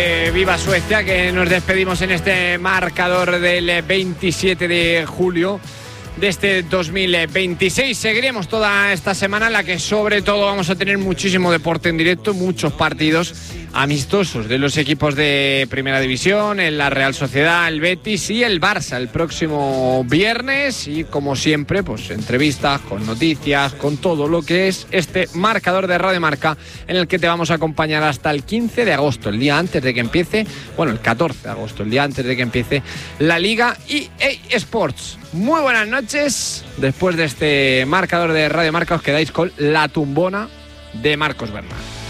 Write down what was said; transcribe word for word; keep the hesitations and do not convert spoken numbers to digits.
Eh, viva Suecia, que nos despedimos en este marcador del veintisiete de julio de este dos mil veintiséis. Seguiremos toda esta semana en la que sobre todo vamos a tener muchísimo deporte en directo, muchos partidos amistosos de los equipos de Primera División, en la Real Sociedad, el Betis y el Barça el próximo viernes, y como siempre pues entrevistas con noticias, con todo lo que es este marcador de Radio Marca, en el que te vamos a acompañar hasta el quince de agosto, el día antes de que empiece, bueno, el catorce de agosto, el día antes de que empiece la Liga E A Sports. Muy buenas noches. Después de este marcador de Radio Marca os quedáis con La Tumbona de Marcos Bernal.